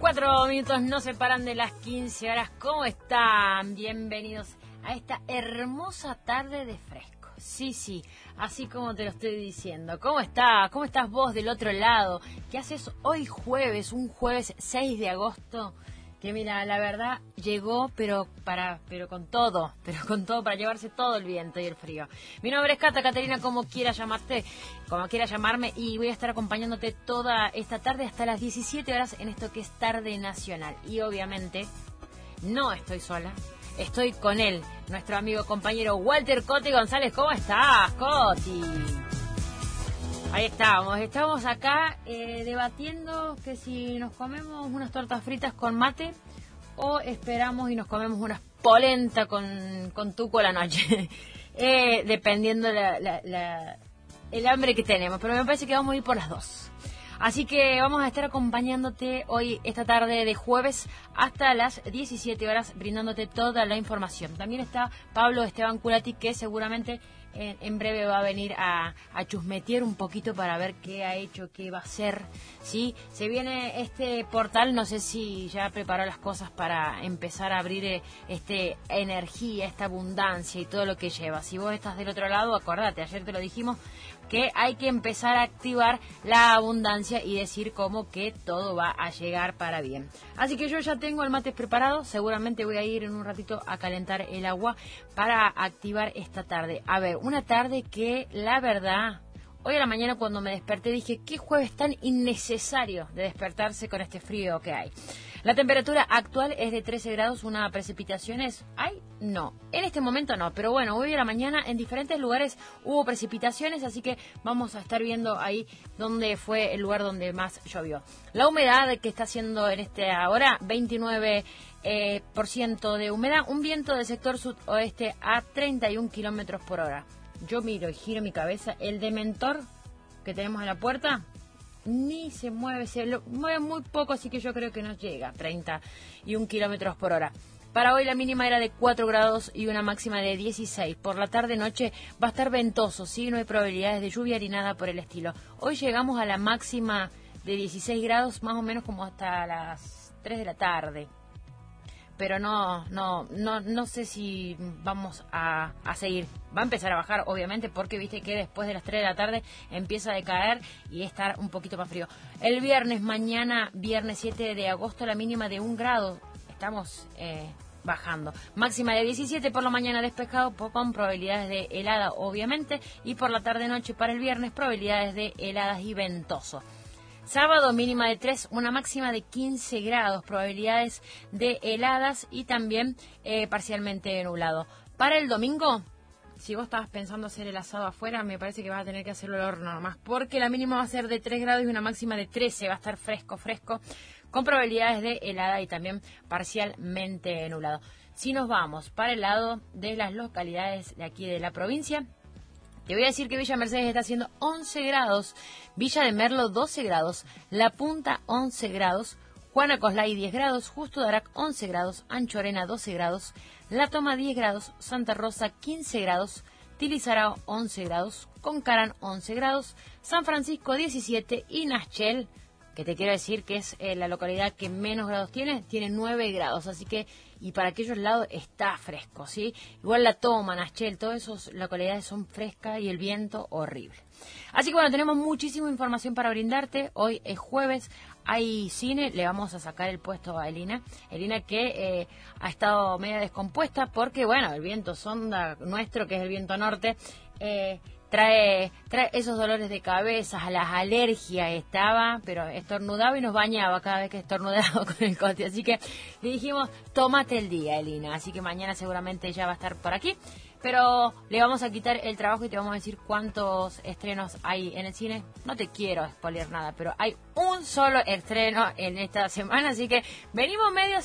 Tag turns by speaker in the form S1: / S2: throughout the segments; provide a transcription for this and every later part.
S1: 4 minutos nos separan de las 15 horas. ¿Cómo están? Bienvenidos a esta hermosa tarde de fresco. Sí, así como te lo estoy diciendo. ¿Cómo está? ¿Cómo estás vos del otro lado? ¿Qué haces hoy jueves, un jueves 6 de agosto? Que mira, la verdad llegó, pero con todo para llevarse todo el viento y el frío. Mi nombre es Cata Caterina, como quieras llamarme, y voy a estar acompañándote toda esta tarde hasta las 17 horas en esto que es Tarde Nacional. Y obviamente no estoy sola, estoy con él, nuestro amigo compañero Walter Coti González. ¿Cómo estás, Coti? Ahí estamos acá debatiendo que si nos comemos unas tortas fritas con mate o esperamos y nos comemos unas polenta con tuco a la noche, dependiendo el hambre que tenemos, pero me parece que vamos a ir por las dos. Así que vamos a estar acompañándote hoy, esta tarde de jueves, hasta las 17 horas, brindándote toda la información. También está Pablo Esteban Culati, que seguramente en breve va a venir a chusmetear un poquito para ver qué ha hecho, qué va a hacer, ¿sí? Se viene este portal, no sé si ya preparó las cosas para empezar a abrir energía, esta abundancia y todo lo que lleva. Si vos estás del otro lado, acordate, ayer te lo dijimos, que hay que empezar a activar la abundancia y decir como que todo va a llegar para bien. Así que yo ya tengo el mate preparado, seguramente voy a ir en un ratito a calentar el agua para activar esta tarde. A ver, una tarde que la verdad, hoy a la mañana cuando me desperté dije, qué jueves tan innecesario de despertarse con este frío que hay. La temperatura actual es de 13 grados, ¿una precipitaciones hay? No, en este momento no, pero bueno, hoy a la mañana en diferentes lugares hubo precipitaciones, así que vamos a estar viendo ahí dónde fue el lugar donde más llovió. La humedad que está haciendo en ahora, 29% de humedad, un viento del sector sudoeste a 31 kilómetros por hora. Yo miro y giro mi cabeza, el dementor que tenemos en la puerta ni se mueve, mueve muy poco, así que yo creo que no llega a 31 kilómetros por hora. Para hoy la mínima era de 4 grados y una máxima de 16. Por la tarde-noche va a estar ventoso, ¿sí? No hay probabilidades de lluvia ni nada por el estilo. Hoy llegamos a la máxima de 16 grados, más o menos como hasta las 3 de la tarde. Pero no sé si vamos a seguir. Va a empezar a bajar, obviamente, porque viste que después de las 3 de la tarde empieza a decaer y estar un poquito más frío. El viernes, mañana, viernes 7 de agosto, la mínima de 1 grado. Estamos bajando. Máxima de 17, por la mañana despejado, con probabilidades de helada, obviamente. Y por la tarde-noche para el viernes, probabilidades de heladas y ventoso. Sábado mínima de 3, una máxima de 15 grados, probabilidades de heladas y también parcialmente nublado. Para el domingo, si vos estabas pensando hacer el asado afuera, me parece que vas a tener que hacerlo al horno nomás, porque la mínima va a ser de 3 grados y una máxima de 13, va a estar fresco, con probabilidades de helada y también parcialmente nublado. Si nos vamos para el lado de las localidades de aquí de la provincia, te voy a decir que Villa Mercedes está haciendo 11 grados, Villa de Merlo 12 grados, La Punta 11 grados, Juana Coslay 10 grados, Justo de Arac 11 grados, Anchorena 12 grados, La Toma 10 grados, Santa Rosa 15 grados, Tilizarao 11 grados, Concarán 11 grados, San Francisco 17 y Naschel, que te quiero decir que es la localidad que menos grados tiene 9 grados, así que, y para aquellos lados está fresco, ¿sí? Igual La Toma, Naschel, todas esas localidades son frescas y el viento horrible. Así que bueno, tenemos muchísima información para brindarte. Hoy es jueves, hay cine, le vamos a sacar el puesto a Elina que ha estado media descompuesta porque, bueno, el viento sonda nuestro, que es el viento norte, trae esos dolores de cabeza, las alergias pero estornudaba y nos bañaba cada vez que estornudaba con el Coti. Así que le dijimos, tómate el día, Elina. Así que mañana seguramente ya va a estar por aquí. Pero le vamos a quitar el trabajo y te vamos a decir cuántos estrenos hay en el cine. No te quiero spoilear nada, pero hay un solo estreno en esta semana, así que venimos medio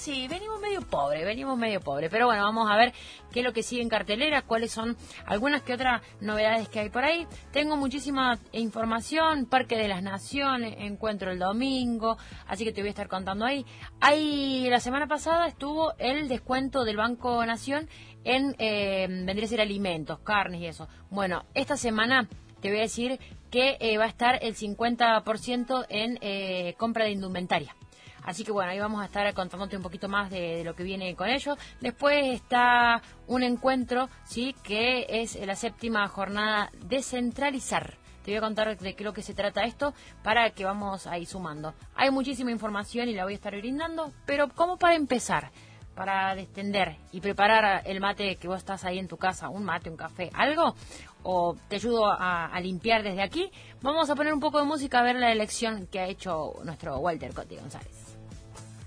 S1: pobre. Pero bueno, vamos a ver qué es lo que sigue en cartelera, cuáles son algunas que otras novedades que hay por ahí. Tengo muchísima información, Parque de las Naciones, encuentro el domingo, así que te voy a estar contando ahí. La semana pasada estuvo el descuento del Banco Nación en vendría a ser alimentos, carnes y eso. Bueno, esta semana te voy a decir que va a estar el 50% en compra de indumentaria. Así que bueno, ahí vamos a estar contándote un poquito más de lo que viene con ello. Después está un encuentro, sí, que es la 7ª jornada Descentralizar. Te voy a contar de qué es lo que se trata esto para que vamos ahí sumando. Hay muchísima información y la voy a estar brindando, pero como para empezar, para destender y preparar el mate que vos estás ahí en tu casa, un mate, un café, algo, o te ayudo a limpiar desde aquí, vamos a poner un poco de música a ver la elección que ha hecho nuestro Walter Cotti González.